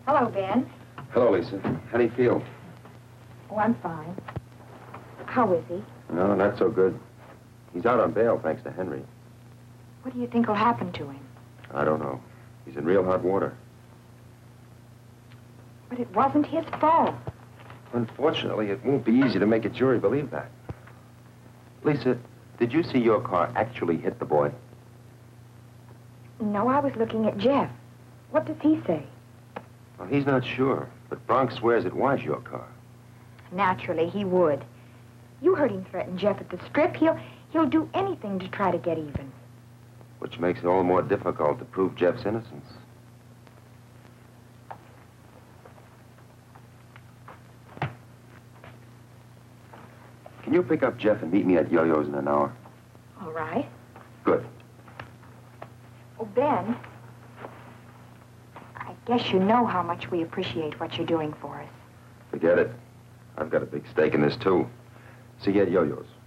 Hello, Ben. Hello, Lisa. How do you feel? Oh, I'm fine. How is he? No, not so good. He's out on bail, thanks to Henry. What do you think will happen to him? I don't know. He's in real hot water. But it wasn't his fault. Unfortunately, it won't be easy to make a jury believe that. Lisa, did you see your car actually hit the boy? No, I was looking at Jeff. What does he say? Well, he's not sure, but Bronx swears it was your car. Naturally, he would. You heard him threaten Jeff at the strip. He'll do anything to try to get even. Which makes it all the more difficult to prove Jeff's innocence. Can you pick up Jeff and meet me at Yo-Yo's in an hour? All right. Good. Oh, Ben, I guess you know how much we appreciate what you're doing for us. Forget it. I've got a big stake in this, too. See you at Yo-Yo's.